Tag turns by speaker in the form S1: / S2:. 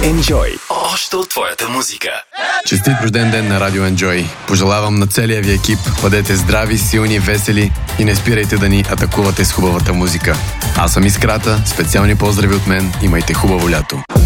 S1: Enjoy. Още от твоята музика.
S2: Честит рожден ден на Радио Enjoy. Пожелавам на целия ви екип, бъдете здрави, силни, весели и не спирайте да ни атакувате с хубавата музика. Аз съм Искрата, специални поздрави от мен, имайте хубаво лято.